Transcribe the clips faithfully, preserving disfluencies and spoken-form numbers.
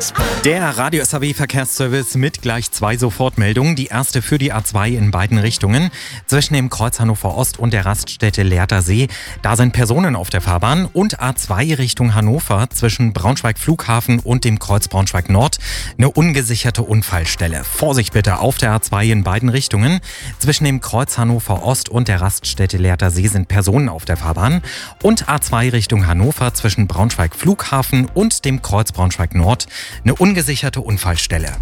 Der Radio S A W Verkehrsservice mit gleich zwei Sofortmeldungen. Die erste für die A zwei in beiden Richtungen. Zwischen dem Kreuz Hannover Ost und der Raststätte Lehrter See. Da sind Personen auf der Fahrbahn. Und A zwei Richtung Hannover zwischen Braunschweig Flughafen und dem Kreuz Braunschweig Nord. Eine ungesicherte Unfallstelle. Vorsicht bitte auf der A zwei in beiden Richtungen. Zwischen dem Kreuz Hannover Ost und der Raststätte Lehrter See sind Personen auf der Fahrbahn. Und A zwei Richtung Hannover zwischen Braunschweig Flughafen und dem Kreuz Braunschweig Nord. Eine ungesicherte Unfallstelle.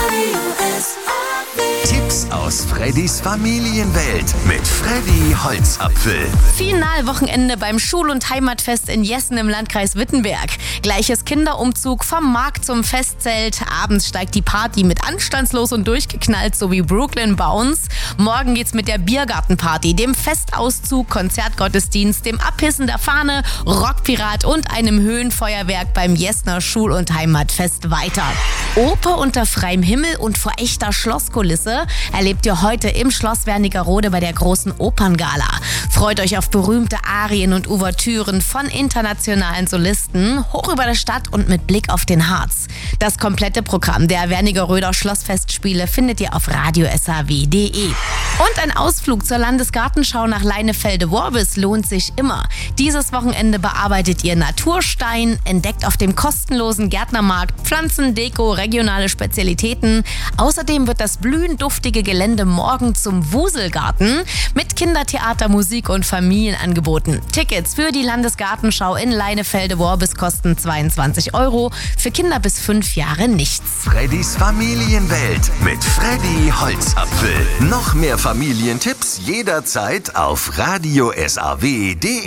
Tipps aus Freddys Familienwelt mit Freddy Holzapfel. Finalwochenende beim Schul- und Heimatfest in Jessen im Landkreis Wittenberg. Gleiches Kinderumzug vom Markt zum Festzelt. Abends steigt die Party mit Anstandslos und Durchgeknallt sowie Brooklyn Bounce. Morgen geht's mit der Biergartenparty, dem Festauszug, Konzertgottesdienst, dem Abhissen der Fahne, Rockpirat und einem Höhenfeuerwerk beim Jessener Schul- und Heimatfest weiter. Oper unter freiem Himmel und vor echter Schlosskulisse erlebt ihr heute im Schloss Wernigerode bei der großen Operngala. Freut euch auf berühmte Arien und Ouvertüren von internationalen Solisten, hoch über der Stadt und mit Blick auf den Harz. Das komplette Programm der Wernigeröder Schlossfestspiele findet ihr auf radio s a w punkt d e. Und ein Ausflug zur Landesgartenschau nach Leinefelde-Worbis lohnt sich immer. Dieses Wochenende bearbeitet ihr Naturstein, entdeckt auf dem kostenlosen Gärtnermarkt Pflanzen, Deko, regionale Spezialitäten. Außerdem wird das blühend duftige Gelände morgen zum Wuselgarten mit Kindertheater, Musik und Familienangeboten. Tickets für die Landesgartenschau in Leinefelde-Worbis kosten zweiundzwanzig Euro, für Kinder bis fünf Jahre nichts. Freddys Familienwelt mit Freddy Holzapfel. Noch mehr Familientipps jederzeit auf radio s a w punkt d e.